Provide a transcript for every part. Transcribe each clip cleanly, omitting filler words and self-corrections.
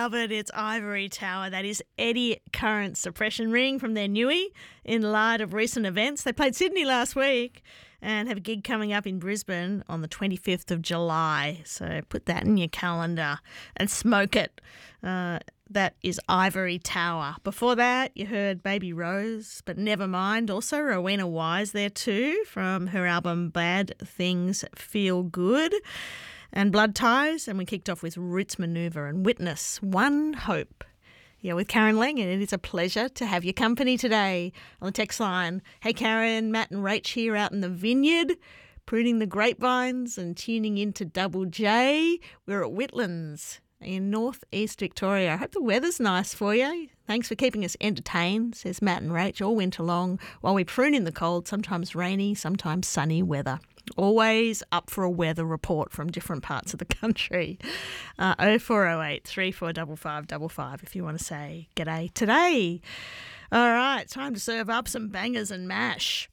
love it. It's Ivory Tower. That is Eddie Current Suppression Ring from their newie in light of recent events. They played Sydney last week and have a gig coming up in Brisbane on the 25th of July. So put that in your calendar and smoke it. That is Ivory Tower. Before that, you heard Baby Rose, but never mind. Also, Rowena Wise there too from her album Bad Things Feel Good. And Blood Ties, and we kicked off with Roots Maneuver and Witness, One Hope. Yeah, with Karen Lang, and it is a pleasure to have your company today on the text line. Hey Karen, Matt and Rach here out in the vineyard, pruning the grapevines and tuning into Double J. We're at Whitlands in northeast Victoria. I hope the weather's nice for you. Thanks for keeping us entertained, says Matt and Rach, all winter long while we prune in the cold, sometimes rainy, sometimes sunny weather. Always up for a weather report from different parts of the country. 0408 345555 if you want to say g'day today. All right, time to serve up some bangers and mash.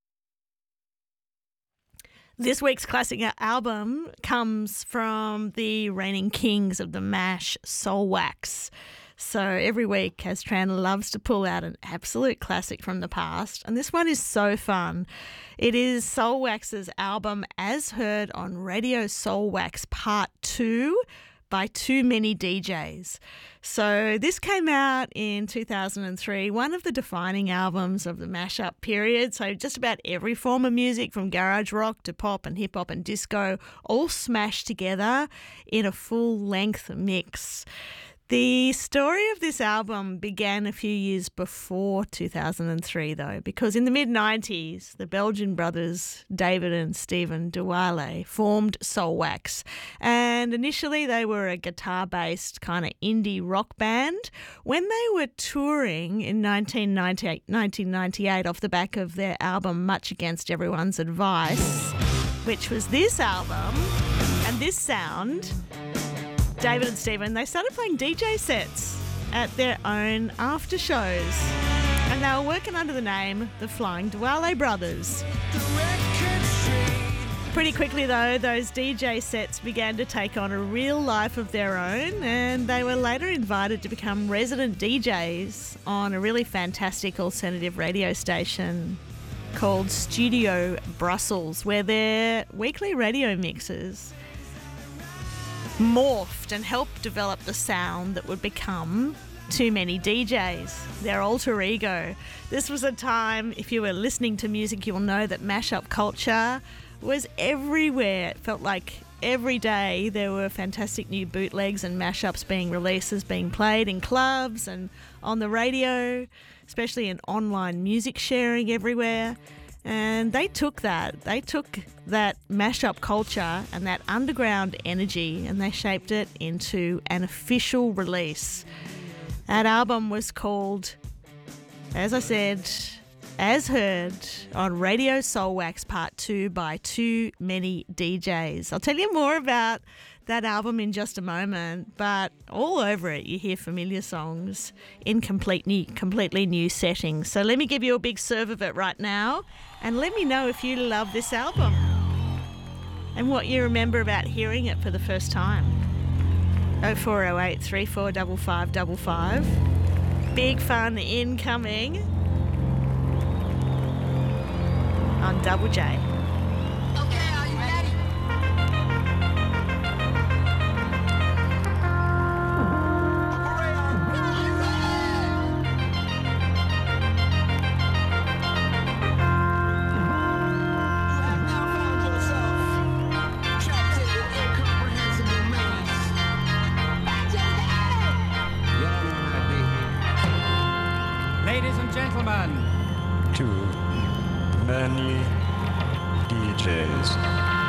This week's classic album comes from the reigning kings of the mash, Soulwax. So every week, Kaz loves to pull out an absolute classic from the past, and this one is so fun. It is Soulwax's album As Heard on Radio Soulwax Part 2 by Too Many DJs. So this came out in 2003, one of the defining albums of the mashup period. So just about every form of music from garage rock to pop and hip hop and disco all smashed together in a full-length mix. The story of this album began a few years before 2003, though, because in the mid-90s, the Belgian brothers David and Stephen Douale formed Soulwax. And initially, they were a guitar-based kind of indie rock band. When they were touring in 1998 off the back of their album Much Against Everyone's Advice, which was this album and this sound, David and Stephen, they started playing DJ sets at their own after shows, and they were working under the name the Flying Douale Brothers. Pretty quickly though, those DJ sets began to take on a real life of their own, and they were later invited to become resident DJs on a really fantastic alternative radio station called Studio Brussels, where their weekly radio mixes morphed and helped develop the sound that would become Too Many DJs, their alter ego. This was a time, if you were listening to music, you'll know that mashup culture was everywhere. It felt like every day there were fantastic new bootlegs and mashups being released, being played in clubs and on the radio, especially in online music sharing everywhere. And they took that mashup culture and that underground energy, and they shaped it into an official release. That album was called, as I said, As Heard on Radio Soulwax Part 2 by Too Many DJs. I'll tell you more about that album in just a moment, but all over it you hear familiar songs in completely new settings. So let me give you a big serve of it right now, and let me know if you love this album and what you remember about hearing it for the first time. 0408 345555. Big fun incoming on Double J. Ladies and gentlemen, Too many DJs.